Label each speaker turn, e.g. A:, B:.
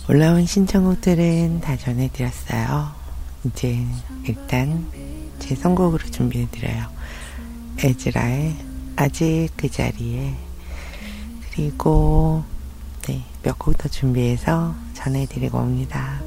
A: 올라온 신청곡들은 다 전해드렸어요. 이제 일단 제 선곡으로 준비해드려요. 에즈라의 아직 그 자리에, 그리고 몇 곡 더 준비해서 전해드리고 옵니다.